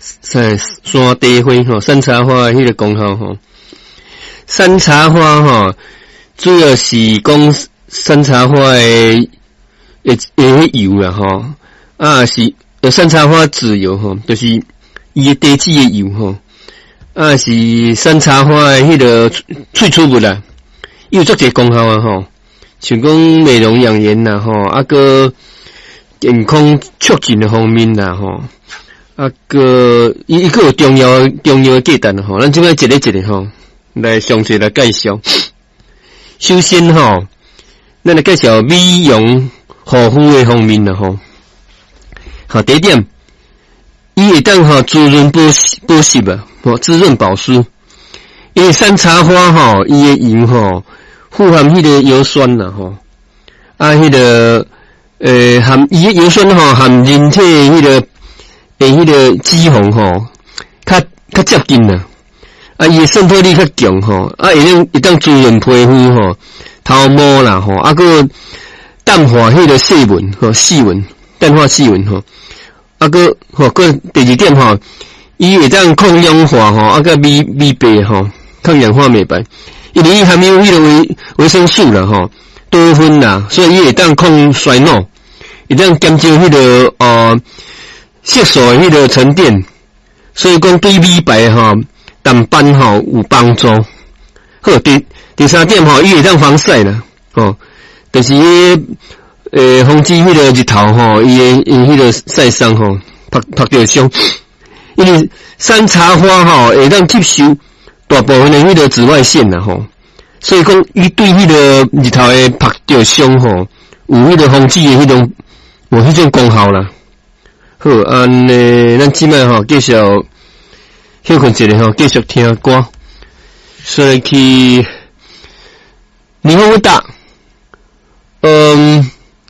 山茶花吼，山茶花迄个功效吼，山茶花吼，主要是讲山茶花的油啦吼，啊是山茶花籽油吼，就是伊的地质的油吼，啊是山茶花的迄个萃取物啦，有足侪功效啊吼，像讲美容养颜啦吼，啊个健康促进的方面啦吼。啊个，伊个有重要的价值吼，咱即摆一个一个吼来详细来介绍。首先吼，咱来介绍美容护肤的方面啦吼。好，第一点，伊会当吼滋润保湿啊，吼滋润保湿。因为山茶花吼，伊的油吼富含迄个油酸啦吼，啊迄个含伊的油酸吼含人体迄个。迄个脂肪吼，较接近啦，啊，伊渗透力较强吼，啊，会当滋润皮肤吼，头毛啦吼，啊个淡化迄个细纹吼，淡化细纹吼，啊个吼个第二点吼，伊会当抗氧化吼，啊个美白吼，抗氧化美白，因为伊含有迄个维生素啦吼，多酚啦，所以伊会当抗衰老，会当减少迄个色素的迄个沉淀，所以讲对美白吼、淡斑吼有帮助。好，第三点吼，伊会当防晒啦，吼，就是防止迄个日头吼，伊迄个晒伤吼，晒着伤。因为山茶花吼会当吸收大部分的迄个紫外线啦吼，所以讲伊对迄个日头的晒着伤吼，有迄个防止的迄种功效啦。好，咱即摆吼继续休困一下吼，继续听歌。所以去霓虹大，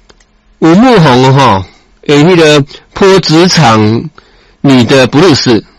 吴木红吼，迄个坡职场女的布鲁斯。